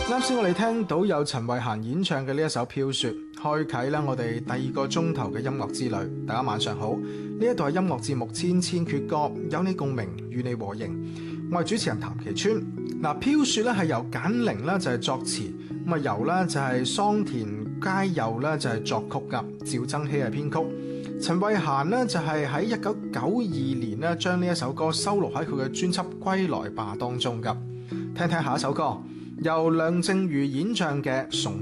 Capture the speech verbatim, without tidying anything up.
啱先我哋聽到有陳慧嫻演唱嘅呢一首《飄雪》，開啟啦我哋第二個鐘頭嘅音樂之旅。大家晚上好，呢一度係音樂節目《千千闕歌》，有你共鳴，與你和應。我係主持人譚其川。嗱，《飄雪》咧係由簡玲咧就係作詞，咁啊由咧就係桑田佳祐咧就係作曲噶，趙增熹係編曲。陳慧嫻呢就係喺一九九二年咧將呢一首歌收錄喺佢嘅專輯《歸來吧》當中噶。聽聽下一首歌，由梁靜茹演唱嘅《崇